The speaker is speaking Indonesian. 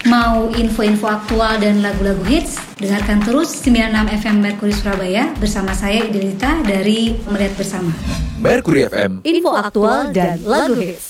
Mau info-info aktual dan lagu-lagu hits? Dengarkan terus 96 FM Mercury Surabaya bersama saya Idelita dari Melihat Bersama. Mercury FM, info aktual dan lagu hits.